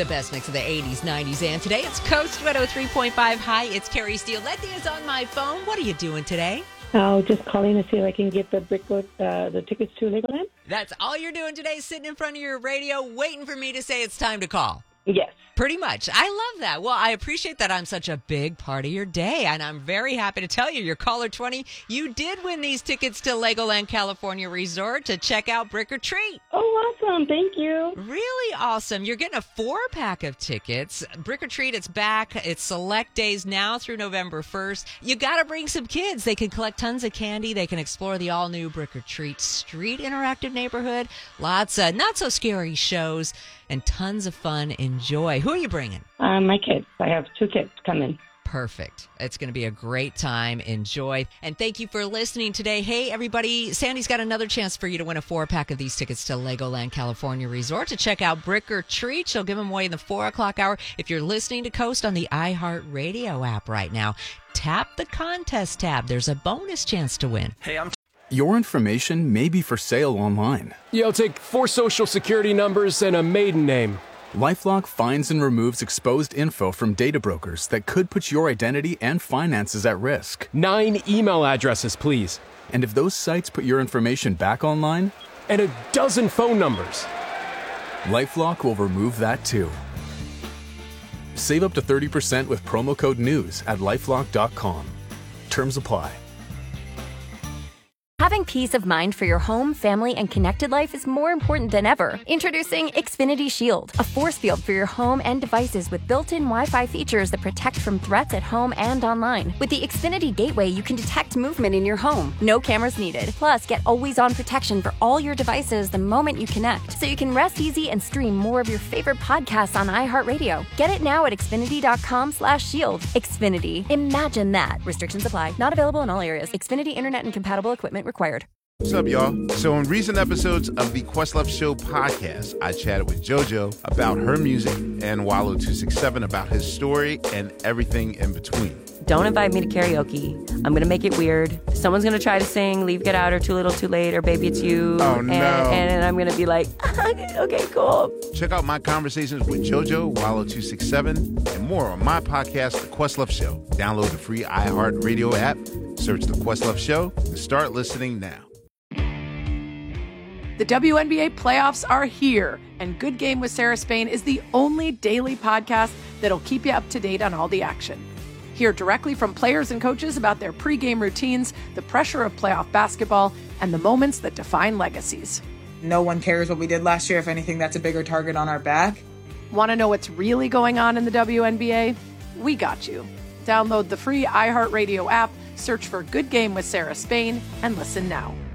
The best mix of the 80s, 90s, and today it's Coast 103.5. Hi, it's Carrie Steele. Letty is on my phone. What are you doing today? Oh, just calling to see if I can get the tickets to Legoland. That's all you're doing today, sitting in front of your radio, waiting for me to say it's time to call. Yes. Pretty much. I love that. Well, I appreciate that I'm such a big part of your day, and I'm very happy to tell you, you're caller 20, you did win these tickets to Legoland California Resort to check out Brick or Treat. Oh, awesome. Thank you. Really awesome. You're getting a 4-pack of tickets. Brick or Treat, it's back. It's select days now through November 1st. You got to bring some kids. They can collect tons of candy. They can explore the all-new Brick or Treat Street Interactive Neighborhood. Lots of not-so-scary shows and tons of fun. Enjoy. Who are you bringing? My kids. I have 2 kids coming. Perfect. It's going to be a great time. Enjoy. And thank you for listening today. Hey, everybody, Sandy's got another chance for you to win a 4-pack of these tickets to Legoland California Resort to check out Brick or Treat. She'll give them away in the 4 o'clock hour. If you're listening to Coast on the iHeartRadio app right now, tap the contest tab. There's a bonus chance to win. Hey, Your information may be for sale online. Yeah, I'll take 4 social security numbers and a maiden name. LifeLock finds and removes exposed info from data brokers that could put your identity and finances at risk. 9 email addresses, please. And if those sites put your information back online, And a dozen phone numbers. LifeLock will remove that too. Save up to 30% with promo code NEWS at LifeLock.com. Terms apply. Having peace of mind for your home, family, and connected life is more important than ever. Introducing Xfinity Shield, a force field for your home and devices with built-in Wi-Fi features that protect from threats at home and online. With the Xfinity Gateway, you can detect movement in your home. No cameras needed. Plus, get always-on protection for all your devices the moment you connect, so you can rest easy and stream more of your favorite podcasts on iHeartRadio. Get it now at Xfinity.com/shield. Xfinity. Imagine that. Restrictions apply. Not available in all areas. Xfinity Internet and compatible equipment required. What's up, y'all? So in recent episodes of the Questlove Show podcast, I chatted with JoJo about her music and Wallow267 about his story and everything in between. Don't invite me to karaoke. I'm going to make it weird. Someone's going to try to sing Leave, Get Out, or Too Little, Too Late, or Baby It's You. Oh, no. And I'm going to be like, okay, cool. Check out my conversations with JoJo, Wallow267, and more on my podcast, The Questlove Show. Download the free iHeartRadio app, search The Questlove Show, and start listening now. The WNBA playoffs are here, and Good Game with Sarah Spain is the only daily podcast that'll keep you up to date on all the action. Hear directly from players and coaches about their pregame routines, the pressure of playoff basketball, and the moments that define legacies. No one cares what we did last year. If anything, that's a bigger target on our back. Want to know what's really going on in the WNBA? We got you. Download the free iHeartRadio app, search for Good Game with Sarah Spain, and listen now.